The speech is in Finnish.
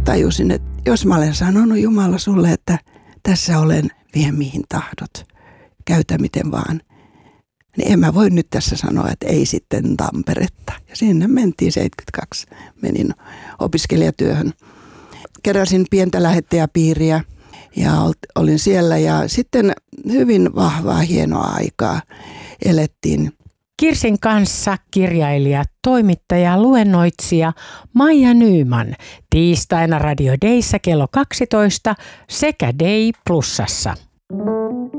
tajusin, että jos mä olen sanonut Jumala sulle, että tässä olen, vie mihin tahdot, käytä miten vaan, niin en mä voi nyt tässä sanoa, että ei sitten Tamperetta. Ja sinne mentiin 72, menin opiskelijatyöhön. Keräsin pientä lähettäjäpiiriä ja olin siellä ja sitten hyvin vahvaa, hienoa aikaa elettiin. Kirsin kanssa kirjailija, toimittaja, luennoitsija Maija Nyman tiistaina Radio Dayssä kello 12 sekä Day Plusassa.